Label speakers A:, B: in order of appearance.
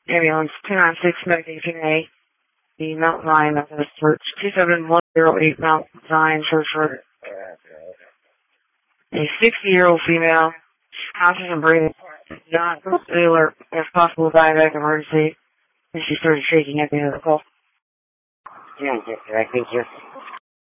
A: Ambulance 296 Medication A. The Mount Zion Methodist Church. 27108 Mount Zion Church Road. A 60-year-old female. Conscious and breathing. Not alert. If possible, diabetic emergency. And she started shaking at the end of the call.
B: Yeah, thank you.